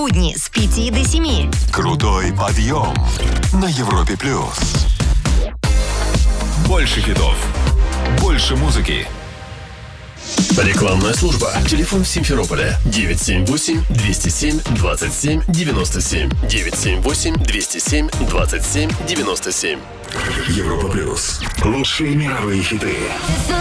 будни с 5 до 7. Крутой подъем на Европе+. Больше хитов, больше музыки. Рекламная служба. Телефон в Симферополе 978-207-27-97. 978-207-27-97. Европа+. Лучшие мировые хиты.